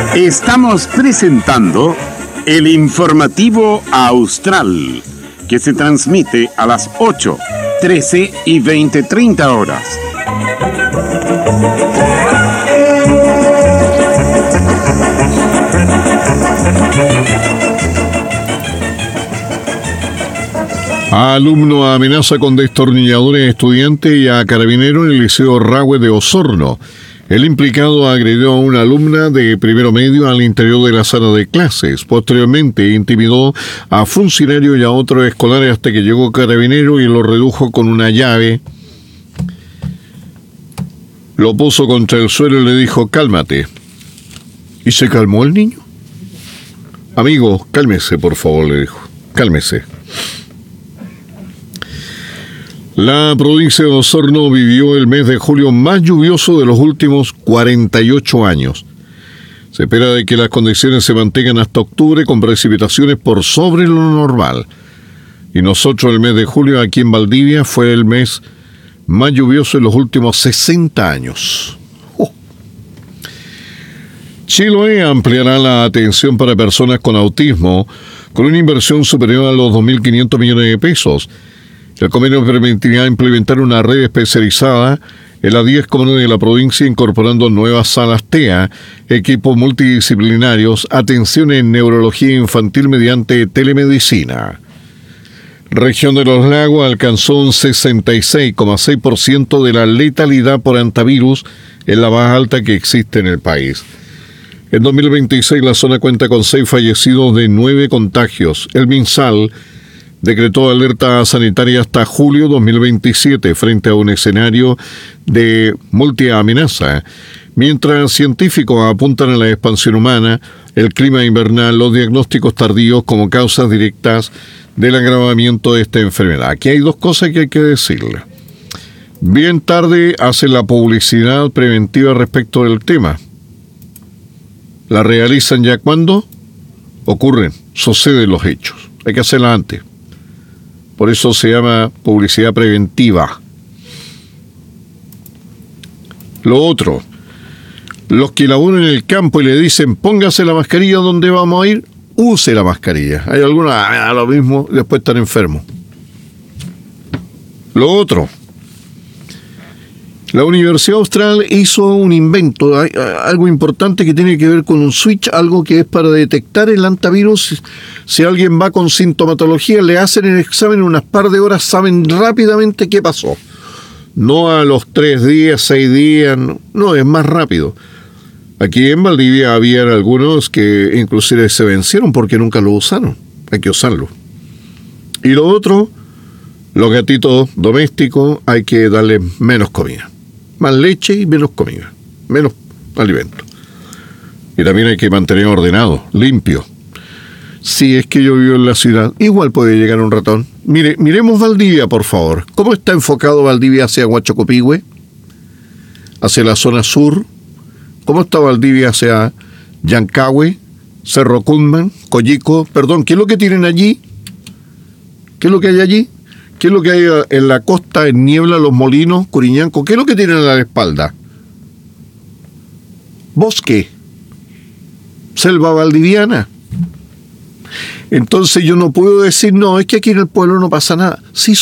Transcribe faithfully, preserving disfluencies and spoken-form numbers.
Estamos presentando el informativo Austral, que se transmite a las ocho, trece y veinte treinta horas. Alumno amenaza con destornilladores a estudiante y a carabinero en el Liceo Rahue de Osorno. El implicado agredió a una alumna de primero medio al interior de la sala de clases. Posteriormente intimidó a funcionarios y a otros escolares hasta que llegó carabinero y lo redujo con una llave. Lo puso contra el suelo y le dijo: cálmate. ¿Y se calmó el niño? Amigo, cálmese, por favor, le dijo. Cálmese. La provincia de Osorno vivió el mes de julio más lluvioso de los últimos cuarenta y ocho años. Se espera de que las condiciones se mantengan hasta octubre con precipitaciones por sobre lo normal. Y nosotros el mes de julio aquí en Valdivia fue el mes más lluvioso en los últimos sesenta años. Oh. Chiloé ampliará la atención para personas con autismo con una inversión superior a los dos mil quinientos millones de pesos. El convenio permitirá implementar una red especializada en las diez comunas de la provincia, incorporando nuevas salas T E A, equipos multidisciplinarios, atención en neurología infantil mediante telemedicina. Región de los Lagos alcanzó un sesenta y seis coma seis por ciento de la letalidad por antivirus, en la más alta que existe en el país. En dos mil veintiséis la zona cuenta con seis fallecidos de nueve contagios. El MinSal decretó alerta sanitaria hasta julio dos mil veintisiete frente a un escenario de multiamenaza. Mientras científicos apuntan a la expansión humana, el clima invernal, los diagnósticos tardíos como causas directas del agravamiento de esta enfermedad. Aquí hay dos cosas que hay que decirle. Bien tarde hace la publicidad preventiva respecto del tema. ¿La realizan ya cuando ocurren, suceden los hechos? Hay que hacerla antes. Por eso se llama publicidad preventiva. Lo otro, los que laburan en el campo y le dicen póngase la mascarilla donde vamos a ir, use la mascarilla. Hay algunos, ah, lo mismo, después están enfermos. Lo otro, la Universidad Austral hizo un invento, hay, algo importante que tiene que ver con un switch, algo que es para detectar el antivirus. Si alguien va con sintomatología, le hacen el examen en unas par de horas, saben rápidamente qué pasó. No a los tres días, seis días, no, no, es más rápido. Aquí en Valdivia había algunos que inclusive se vencieron porque nunca lo usaron. Hay que usarlo. Y lo otro, los gatitos domésticos hay que darle menos comida. Más leche y menos comida, menos alimento. Y también hay que mantener ordenado, limpio. Si es que yo vivo en la ciudad, igual puede llegar un ratón. Mire, miremos Valdivia, por favor. ¿Cómo está enfocado Valdivia hacia Huachocopihue? Hacia la zona sur. ¿Cómo está Valdivia hacia Yancahue, Cerro Cunman, Coyico? Perdón, ¿qué es lo que tienen allí? ¿Qué es lo que hay allí? ¿Qué es lo que hay en la costa, en Niebla, Los Molinos, Curiñanco? ¿Qué es lo que tienen a la espalda? Bosque. Selva valdiviana. Entonces yo no puedo decir, no, es que aquí en el pueblo no pasa nada. Sí